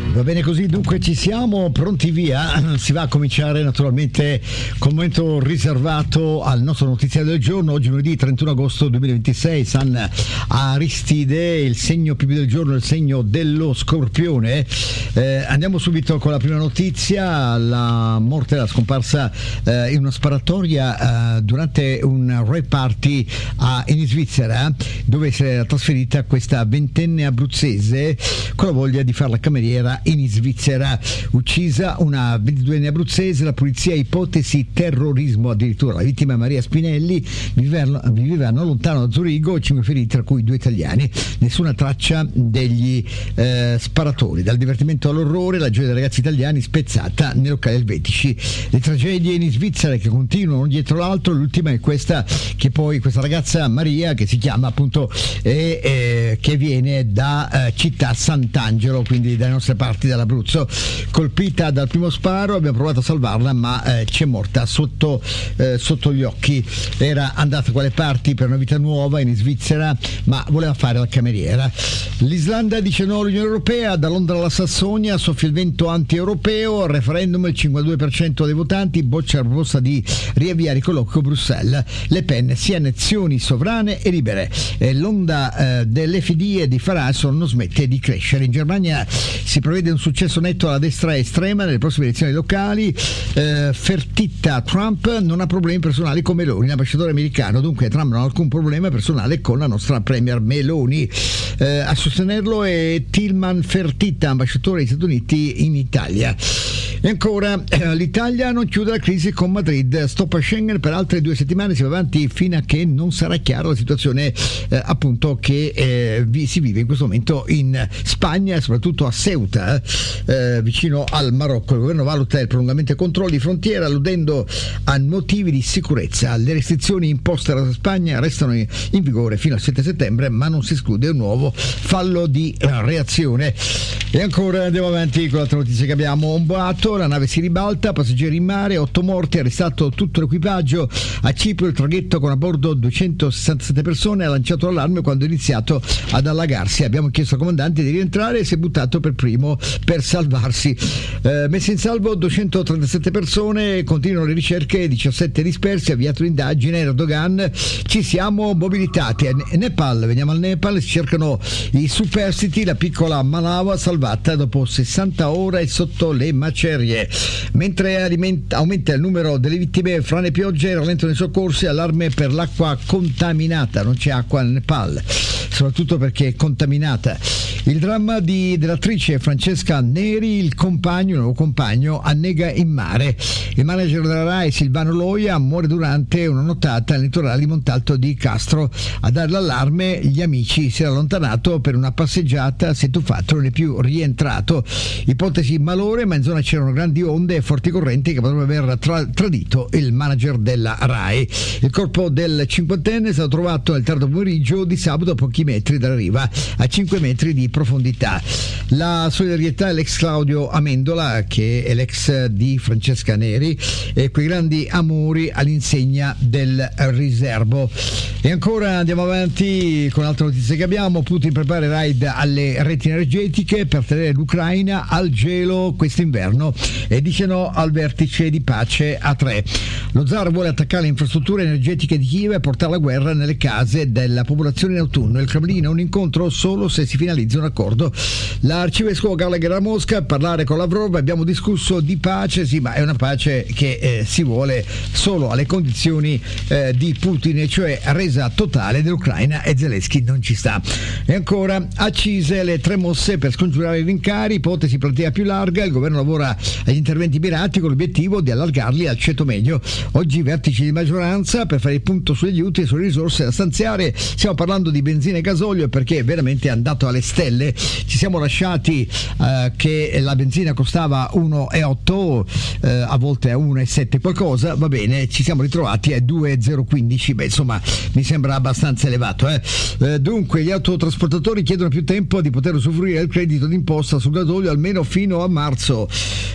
Va bene così, dunque ci siamo pronti via. Si va a cominciare naturalmente col momento riservato al nostro notiziario del giorno. Oggi lunedì 31 agosto 2026, San Aristide, il segno più del giorno, il segno dello Scorpione. Andiamo subito con la prima notizia: la morte, la scomparsa in una sparatoria durante un rave party in Svizzera, dove si era trasferita questa ventenne abruzzese con la voglia di fare la cameriera in Svizzera. Uccisa una 22enne abruzzese, la polizia ipotesi terrorismo addirittura. La vittima Maria Spinelli viveva non lontano da Zurigo, 5 feriti tra cui 2 italiani. Nessuna traccia degli sparatori. Dal divertimento all'orrore, la gioia dei ragazzi italiani spezzata nei locali elvetici. Le tragedie in Svizzera che continuano dietro l'altro. L'ultima è questa, che poi questa ragazza Maria, che si chiama appunto che viene da città Sant'Angelo, quindi dalle nostre parti dall'Abruzzo, colpita dal primo sparo. Abbiamo provato a salvarla, ma c'è morta sotto gli occhi. Era andata a quelle parti per una vita nuova in Svizzera, ma voleva fare la cameriera. L'Islanda dice no all'Unione Europea. Da Londra alla Sassonia soffia il vento anti-europeo. Al referendum il 52% dei votanti boccia la proposta di riavviare il colloquio Bruxelles. Le Pen, sia nazioni sovrane e libere. L'onda dell'FD e di Farage non smette di crescere. In Germania si prevede un successo netto alla destra estrema nelle prossime elezioni locali. Fertitta: Trump non ha problemi personali con Meloni. L'ambasciatore americano: dunque Trump non ha alcun problema personale con la nostra premier Meloni. A sostenerlo è Tillman Fertitta, ambasciatore degli Stati Uniti in Italia. E ancora, l'Italia non chiude la crisi con Madrid, stop a Schengen per altre 2 settimane, si va avanti fino a che non sarà chiara la situazione appunto che si vive in questo momento in Spagna e soprattutto a Ceuta, vicino al Marocco. Il governo valuta il prolungamento dei controlli di frontiera alludendo a motivi di sicurezza. Le restrizioni imposte dalla Spagna restano in vigore fino al 7 settembre, ma non si esclude un nuovo fallo di reazione. E ancora andiamo avanti con l'altra notizia che abbiamo. Un boato: la nave si ribalta, passeggeri in mare, 8 morti, arrestato tutto l'equipaggio. A Cipro il traghetto con a bordo 267 persone ha lanciato l'allarme quando è iniziato ad allagarsi. Abbiamo chiesto al comandante di rientrare e si è buttato per primo per salvarsi. Messe in salvo 237 persone, continuano le ricerche, 17 dispersi, avviato l'indagine. Erdogan: ci siamo mobilitati. Nepal, veniamo al Nepal, si cercano i superstiti, la piccola Malawa salvata dopo 60 ore sotto le macerie. Mentre aumenta il numero delle vittime fra le piogge, rallentano i soccorsi, allarme per l'acqua contaminata. Non c'è acqua nel Nepal, soprattutto perché è contaminata. Il dramma dell'attrice Francesca Neri: il nuovo compagno annega in mare. Il manager della Rai, Silvano Loia, muore durante una nottata nel litorale di Montalto di Castro. A dare l'allarme gli amici: si era allontanato per una passeggiata, si è tuffato, non è più rientrato. Ipotesi malore, ma in zona c'erano grandi onde e forti correnti che potrebbero aver tradito il manager della Rai. Il corpo del cinquantenne è stato trovato nel tardo pomeriggio di sabato a pochi metri dalla riva, a 5 metri di profondità. La solidarietà all'ex Claudio Amendola, che è l'ex di Francesca Neri, e quei grandi amori all'insegna del riservo. E ancora andiamo avanti con altre notizie che abbiamo. Putin prepara raid alle reti energetiche per tenere l'Ucraina al gelo quest'inverno e dice no al vertice di pace a 3. Lo zar vuole attaccare le infrastrutture energetiche di Kiev e portare la guerra nelle case della popolazione in autunno. Il Cremlino: un incontro solo se si finalizza un accordo. L'arcivescovo Gallagher a Mosca a parlare con Lavrov: abbiamo discusso di pace, sì, ma è una pace che si vuole solo alle condizioni di Putin, e cioè resa totale dell'Ucraina, e Zelensky non ci sta. E ancora, accise le 3 mosse per scongiurare i rincari, ipotesi platea più larga. Il governo lavora agli interventi mirati con l'obiettivo di allargarli al ceto medio. Oggi vertici di maggioranza per fare il punto sugli aiuti e sulle risorse da stanziare. Stiamo parlando di benzina e gasolio perché veramente è andato alle stelle. Ci siamo lasciati che la benzina costava 1,8, a volte a 1,7 qualcosa, va bene, ci siamo ritrovati a 2,015, beh insomma mi sembra abbastanza elevato. Dunque gli autotrasportatori chiedono più tempo di poter usufruire del credito d'imposta sul gasolio almeno fino a marzo.